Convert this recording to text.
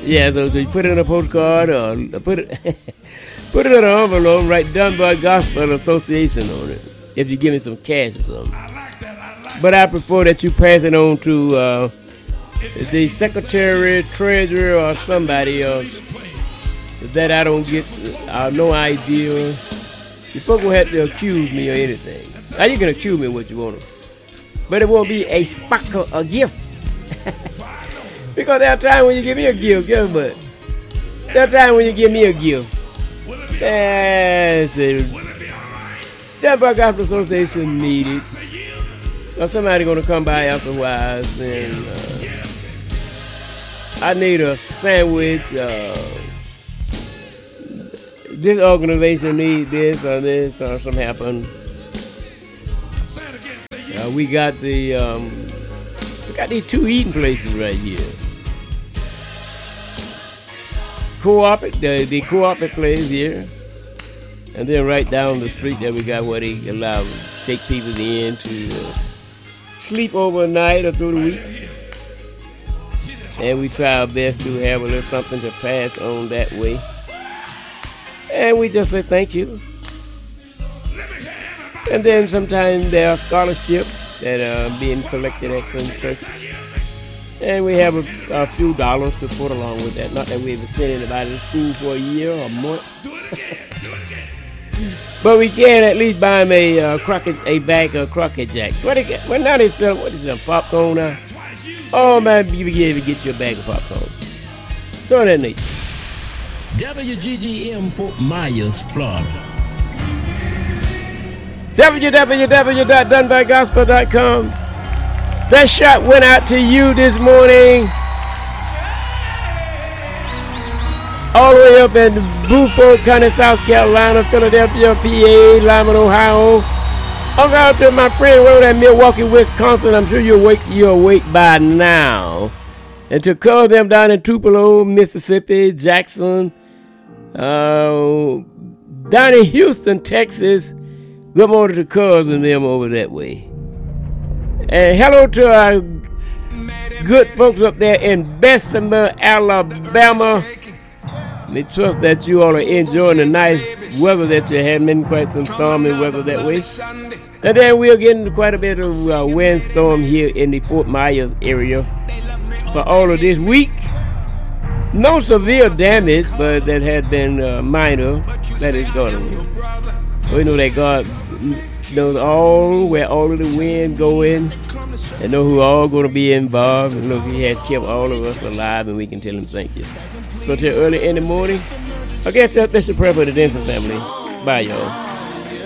Yeah, so you put it in a postcard or put it put it in an envelope, write Dunbar Gospel Association on it. If you give me some cash or something. But I prefer that you pass it on to the secretary, treasurer, or somebody else that I don't get no idea. You folks will have to accuse me or anything. Now you can accuse me what you want to, but it won't be a sparkle, a gift. Because there are times when you give me a gift, guess what? There are times when you give me a gift. That's it. Dunbar Gospel Association needed. Or somebody gonna come by afterwards, and I need a sandwich. This organization need this or something happen. We got these two eating places right here. The co-op place here, and then right down the street there we got where they allow take people in to sleep overnight or through the week, and we try our best to have a little something to pass on that way. And we just say thank you. And then sometimes there are scholarships that are being collected at some churches. And we have a few dollars to put along with that. Not that we ever sent anybody to school for a year or a month. But we can at least buy them a bag of Crockett Jacks. Well, now they sell, what is it, popcorn now? Oh, man, you can even get you a bag of popcorn. So that neat. WGGM Fort Myers, Florida. www.dunbargospel.com. That shot went out to you this morning. All the way up in Beaufort County, South Carolina, Philadelphia, PA, Lyman, Ohio. I'm out to my friend over there in Milwaukee, Wisconsin. I'm sure you're awake by now. And to call them down in Tupelo, Mississippi, Jackson, down in Houston, Texas. Good morning to Cuz and them over that way. And hello to our good folks up there in Bessemer, Alabama. We trust that you all are enjoying the nice weather that you're having. Been quite some stormy weather that way. And then we're getting quite a bit of windstorm here in the Fort Myers area for all of this week. No severe damage, but that had been minor. That is God. We know that God knows where all of the wind going, and know who all going to be involved, and know He has kept all of us alive, and we can tell Him thank you. So till early in the morning, I guess that's the prayer for the Denson family. Bye, y'all.